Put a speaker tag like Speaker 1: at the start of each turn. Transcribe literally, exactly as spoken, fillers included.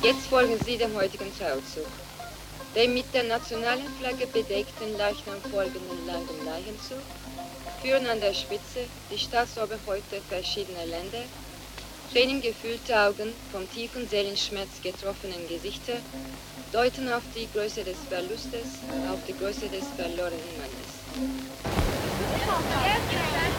Speaker 1: Jetzt folgen Sie dem heutigen Trauzug. Dem mit der nationalen Flagge bedeckten Leichnam folgenden langen Leichenzug führen an der Spitze die Staatsoberhäupter verschiedener Länder, tränengefüllte Augen, vom tiefen Seelenschmerz getroffenen Gesichter, deuten auf die Größe des Verlustes, auf die Größe des verlorenen Mannes.